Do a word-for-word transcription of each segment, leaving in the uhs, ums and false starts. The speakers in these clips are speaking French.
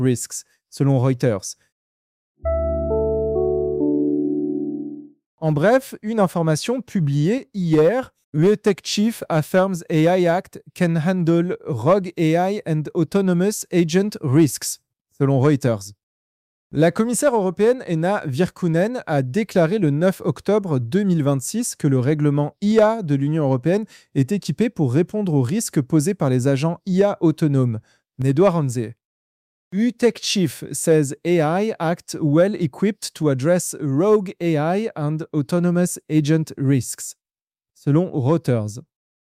risks, selon Reuters. En bref, une information publiée hier, the tech chief affirms A I Act can handle rogue A I and autonomous agent risks, selon Reuters. La commissaire européenne Henna Virkkunen a déclaré le neuf octobre deux mille vingt-six que le règlement I A de l'Union européenne est équipé pour répondre aux risques posés par les agents I A autonomes. Nedouard Hanze. U Tech Chief says A I Act well equipped to address rogue A I and autonomous agent risks, selon Reuters.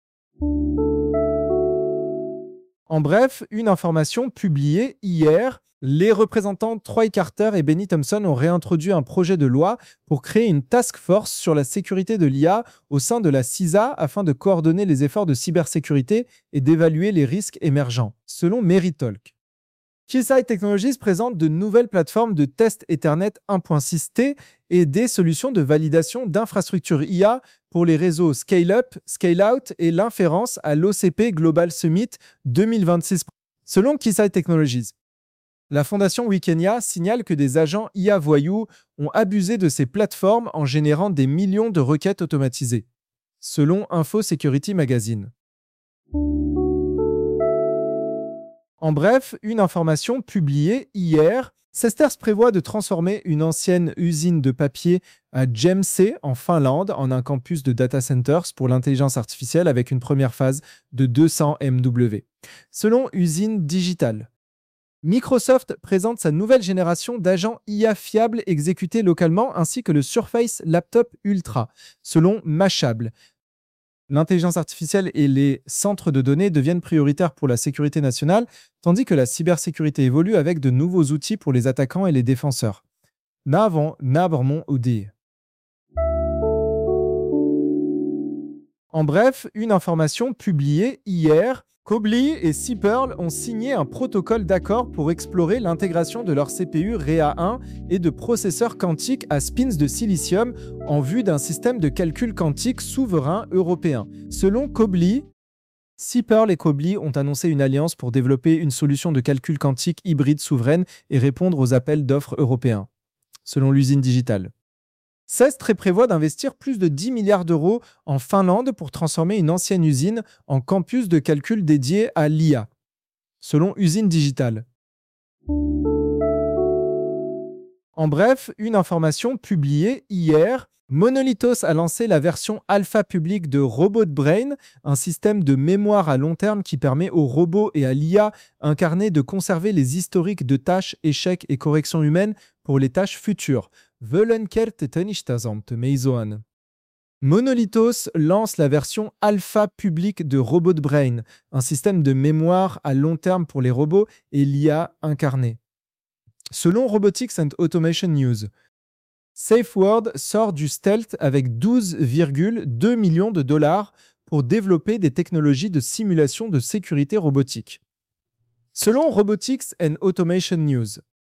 En bref, une information publiée hier, les représentants Troy Carter et Benny Thompson ont réintroduit un projet de loi pour créer une task force sur la sécurité de l'I A au sein de la C I S A afin de coordonner les efforts de cybersécurité et d'évaluer les risques émergents, selon Meritalk. Keysight Technologies présente de nouvelles plateformes de test Ethernet un point six T et des solutions de validation d'infrastructures I A pour les réseaux Scale-up, Scale-out et l'inférence à l'O C P Global Summit deux mille vingt-six. Selon Keysight Technologies, la fondation Wikenya signale que des agents I A voyous ont abusé de ces plateformes en générant des millions de requêtes automatisées, selon Info Security Magazine. En bref, une information publiée hier, Cesters prévoit de transformer une ancienne usine de papier à Jämsä en Finlande en un campus de data centers pour l'intelligence artificielle avec une première phase de deux cents mégawatts, selon Usine Digital. Microsoft présente sa nouvelle génération d'agents I A fiables exécutés localement ainsi que le Surface Laptop Ultra, selon Mashable. L'intelligence artificielle et les centres de données deviennent prioritaires pour la sécurité nationale, tandis que la cybersécurité évolue avec de nouveaux outils pour les attaquants et les défenseurs. Navon Nabermon Oudi. En bref, une information publiée hier, Cobbly et Seapearl ont signé un protocole d'accord pour explorer l'intégration de leur C P U R E A un et de processeurs quantiques à spins de silicium en vue d'un système de calcul quantique souverain européen. Selon Cobbly, Seapearl et Cobbly ont annoncé une alliance pour développer une solution de calcul quantique hybride souveraine et répondre aux appels d'offres européens, selon l'usine digitale. Cestres prévoit d'investir plus de dix milliards d'euros en Finlande pour transformer une ancienne usine en campus de calcul dédié à l'I A, selon Usine Digitale. En bref, une information publiée hier, Monolithos a lancé la version alpha publique de RobotBrain, un système de mémoire à long terme qui permet aux robots et à l'I A incarnés de conserver les historiques de tâches, échecs et corrections humaines pour les tâches futures. Monolithos lance la version alpha publique de RobotBrain, un système de mémoire à long terme pour les robots et l'I A incarnée. Selon Robotics and Automation News, SafeWord sort du stealth avec douze virgule deux millions de dollars pour développer des technologies de simulation de sécurité robotique. Selon Robotics and Automation News,